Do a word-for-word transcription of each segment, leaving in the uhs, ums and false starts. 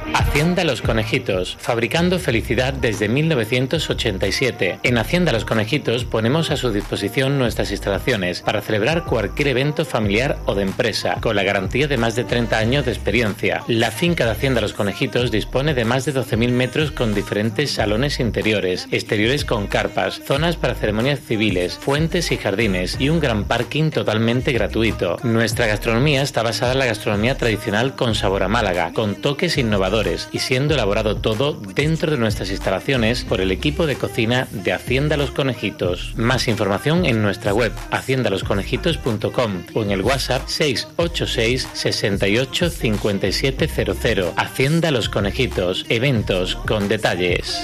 Hacienda Los Conejitos, fabricando felicidad desde mil novecientos ochenta y siete. En Hacienda Los Conejitos ponemos a su disposición nuestras instalaciones para celebrar cualquier evento familiar o de empresa, con la garantía de más de treinta años de experiencia. La finca de Hacienda Los Conejitos dispone de más de doce mil metros con diferentes salones interiores, exteriores con carpas, zonas para ceremonias civiles, fuentes y jardines y un gran parking totalmente gratuito. Nuestra gastronomía está basada en la gastronomía tradicional con sabor a Málaga, con toques innovadores y siendo elaborado todo dentro de nuestras instalaciones por el equipo de cocina de Hacienda Los Conejitos. Más información en nuestra web hacienda los conejitos punto com o en el WhatsApp seis ocho seis, seis ocho, cinco siete cero cero. Hacienda Los Conejitos, eventos con detalles.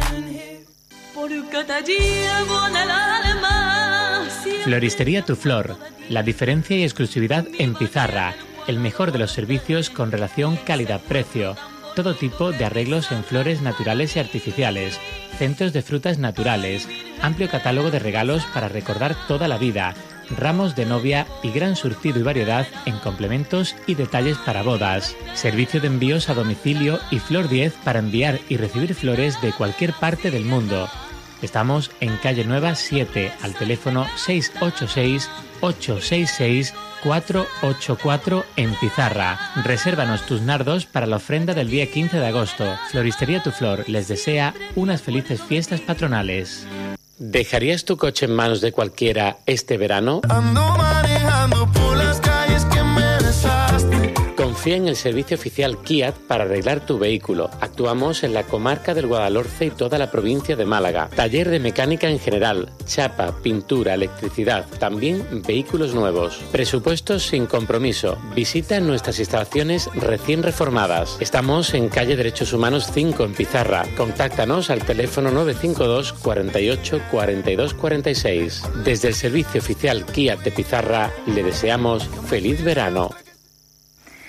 Floristería Tu Flor, la diferencia y exclusividad en pizarra, el mejor de los servicios con relación calidad-precio, todo tipo de arreglos en flores naturales y artificiales, centros de frutas naturales, amplio catálogo de regalos para recordar toda la vida, ramos de novia y gran surtido y variedad en complementos y detalles para bodas. Servicio de envíos a domicilio y Flor diez para enviar y recibir flores de cualquier parte del mundo. Estamos en Calle Nueva siete, al teléfono seis ocho seis, ocho seis seis, cuatro ocho cuatro en Pizarra. Resérvanos tus nardos para la ofrenda del día quince de agosto. Floristería Tu Flor les desea unas felices fiestas patronales. ¿Dejarías tu coche en manos de cualquiera este verano? Ando manejando por las calles que me besaste. Confía en el servicio oficial Kiat para arreglar tu vehículo. Actuamos en la comarca del Guadalhorce y toda la provincia de Málaga. Taller de mecánica en general, chapa, pintura, electricidad, también vehículos nuevos. Presupuestos sin compromiso. Visita nuestras instalaciones recién reformadas. Estamos en calle Derechos Humanos cinco en Pizarra. Contáctanos al teléfono nueve cinco dos, cuarenta y ocho, cuarenta y dos, cuarenta y seis. Desde el servicio oficial Kiat de Pizarra le deseamos feliz verano.